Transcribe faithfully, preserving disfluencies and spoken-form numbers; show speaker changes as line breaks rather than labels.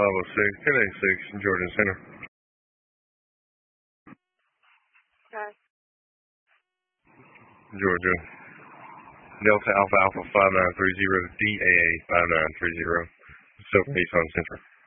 five oh six, ten eighty-six, Georgia Center.
Okay.
Georgia. Delta Alpha Alpha five nine three zero, D A A five nine three zero. Silver Nissan Center.